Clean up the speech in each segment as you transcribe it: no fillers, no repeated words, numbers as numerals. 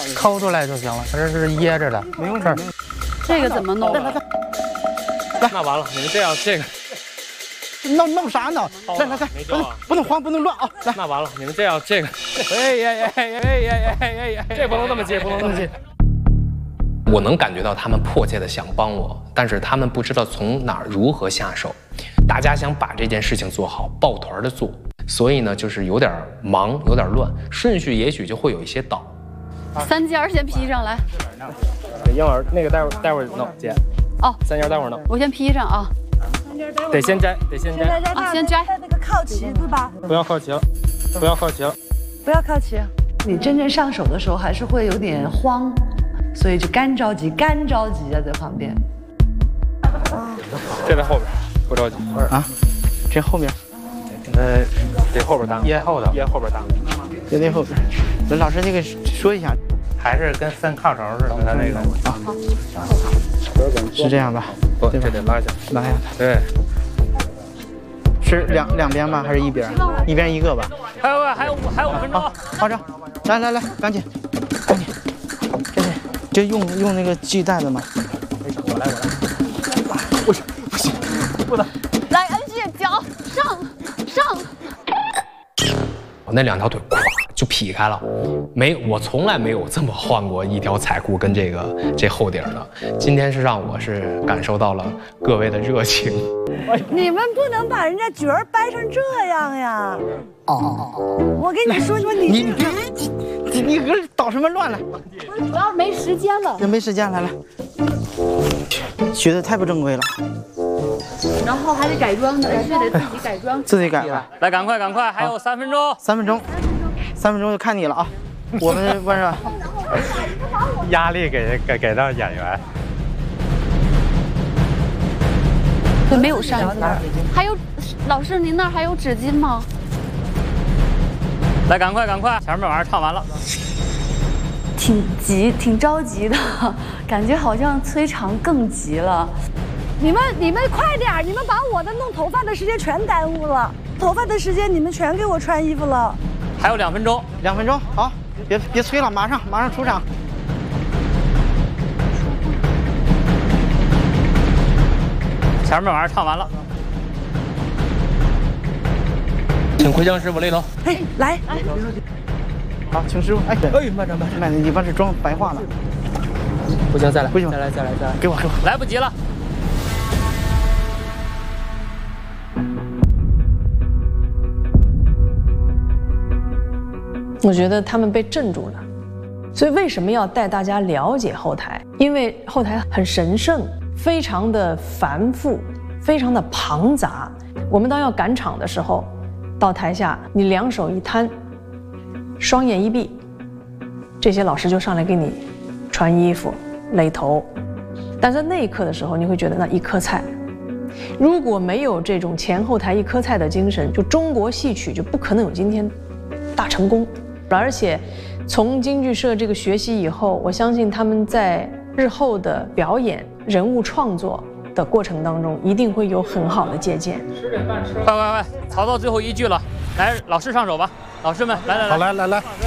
抠出来就行了，它这是掖着的， 没用事儿。 这个怎么弄？ 来， 那完了，你们这样这个。 弄啥呢？来，不能慌，不能乱啊！来， 那完了，你们这样这个，这不能这么接，不能这么接。我能感觉到他们迫切的想帮我，但是他们不知道从哪儿如何下手。大家想把这件事情做好，抱团的做，所以呢，就是有点忙，有点乱，顺序也许就会有一些倒。 3件先披上来。 婴儿那个待会儿弄姐。 哦 ，3件待会儿弄。 我先披上啊。 得先摘，得先摘。 啊，先摘。 那个靠旗对吧？ 不要靠旗了，不要靠旗了。 不要靠旗。你真正上手的时候还是会有点慌，所以就干着急啊，在旁边。 这在后边，不着急啊。这后面， 得后边搭，掖后头，掖后边搭， 得后边。那老师那个说一下， 还是跟分炕头似的，他那个啊，是这样吧？ 不，这得拉下， 拉下它。 对， 是两边吗？还是一边？一边一个吧。 还有5分钟。 好着，来，赶紧，这就用那个系带子吗？ 我来，不行，不能。 来，恩姐脚上。我那2条腿咵就劈开了，我从来没有这么换过一条彩裤跟这厚底儿的。今天是让我是感受到了各位的热情。 你们不能把人家角儿掰成这样呀！我跟你说， 你搁这捣什么乱了？ 主要是没时间了。 没时间，来，学的太不正规了。 然后还得改装呢，必须得自己改装。 自己改吧。 来，赶快，还有3分钟。 3分钟就看你了啊！我们不是压力给到演员。 对，没有扇子。还有，老师您那儿还有纸巾吗？ 来，赶快，前面晚上唱完了。 挺急，挺着急的，感觉好像崔长更急了。你们快点，你们把我的弄头发的时间全耽误了，头发的时间你们全给我穿衣服了。 还有2分钟 ，2分钟，好，别催了，马上出场。 前面晚上唱完了，请回江师傅雷头。 哎，来， 好，请师傅。慢点，你把这妆白化了。 不行，再来， 不行， 再来， 给我， 来不及了。 我觉得他们被镇住了，所以为什么要带大家了解后台？因为后台很神圣，非常的繁复，非常的庞杂。我们当要赶场的时候，到台下你2手一摊，双眼一闭，这些老师就上来给你穿衣服、垒头。但在那一刻的时候，你会觉得那一颗菜，如果没有这种前后台一颗菜的精神，就中国戏曲就不可能有今天大成功。而且从京剧社这个学习以后，我相信他们在日后的表演、人物创作的过程当中，一定会有很好的借鉴。 快，曹到最后1句了，来，老师上手吧，老师们，来， 好，来，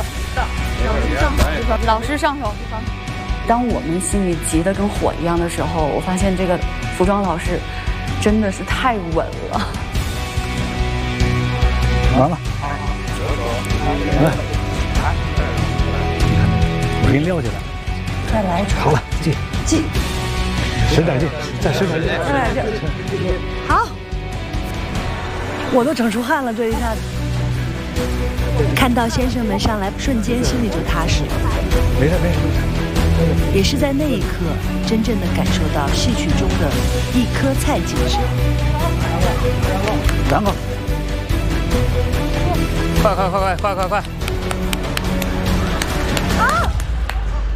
老师上手。 当我们心里急得跟火一样的时候，我发现这个服装老师真的是太稳了。 完了， 我给你撂下来， 再来一好了，记，使点劲，再使点劲， 再来劲，好，我都整出汗了，这一下子。看到先生们上来，瞬间心里就踏实了。 没事。 也是在那一刻，真正的感受到戏曲中的一颗菜精神。 然后， 快！